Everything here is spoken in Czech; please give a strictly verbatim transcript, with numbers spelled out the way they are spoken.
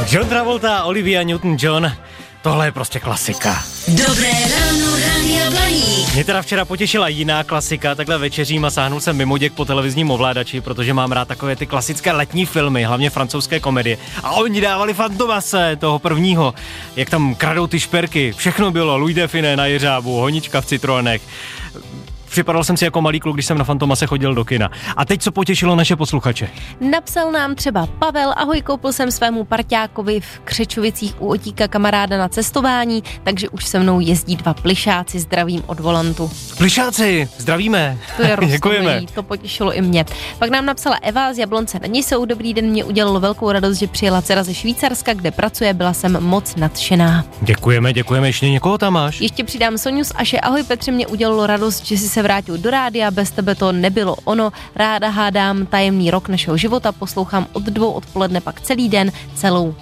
John Travolta, Olivia Newton-John, tohle je prostě klasika. Dobré ráno, Rádia Blaník. Mě teda včera potěšila jiná klasika, takhle večeřím a sáhnul jsem mimoděk po televizním ovládači, protože mám rád takové ty klasické letní filmy, hlavně francouzské komedie. A oni dávali Fantomase, toho prvního, jak tam kradou ty šperky, všechno bylo, Louis de Funès na jeřábu, honička v citronech. Připadal jsem si jako malý kluk, když jsem na Fantomase chodil do kina. A teď co potěšilo naše posluchače? Napsal nám třeba Pavel: ahoj, koupil jsem svému parťákovi v Křečovicích u Otíka kamaráda na cestování, takže už se mnou jezdí dva plišáci, zdravím od volantu. Plišáci, zdravíme. To je rostomilý, to potěšilo i mě. Pak nám napsala Eva z Jablonce nad Nisou: dobrý den, mě udělalo velkou radost, že přijela dcera ze Švýcarska, kde pracuje, byla jsem moc nadšená. Děkujeme, děkujeme, ještě někoho tam máš? Ještě přidám Soňu z Aše: ahoj Petře, mě udělalo radost, že si se vrátil do rádia, bez tebe to nebylo ono, ráda hádám tajemný rok našeho života, poslouchám od dvou odpoledne pak celý den, celou